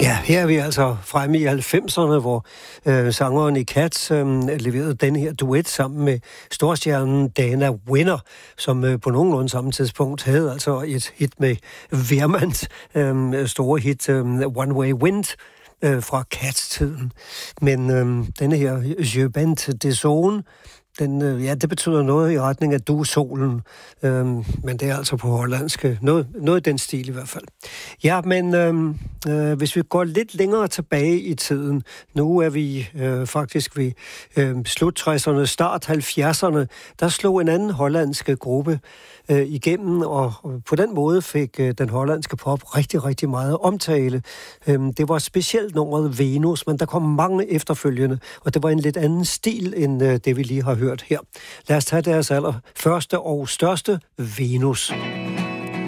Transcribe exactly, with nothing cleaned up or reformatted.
Ja, her er vi altså fremme i halvfemserne, hvor øh, sangeren i Cats øh, leverede den her duet sammen med storstjernen Dana Winner, som øh, på nogenlunde samme tidspunkt havde altså et hit med Wehrmanns øh, store hit øh, One Way Wind øh, fra Cats-tiden. Men øh, denne her Je bent de zone, Den, øh, ja, det betyder noget i retning af du er solen, øhm, men det er altså på hollandsk. Noget, noget i den stil i hvert fald. Ja, men øhm, øh, hvis vi går lidt længere tilbage i tiden, nu er vi øh, faktisk ved øh, slut tresserne, start halvfjerdserne, der slog en anden hollandsk gruppe øh, igennem, og, og på den måde fik øh, den hollandske pop rigtig, rigtig meget omtale. Øhm, det var specielt nummeret Venus, men der kom mange efterfølgende, og det var en lidt anden stil end øh, det, vi lige har hørt her. Lad os tage deres aller første og største, Venus.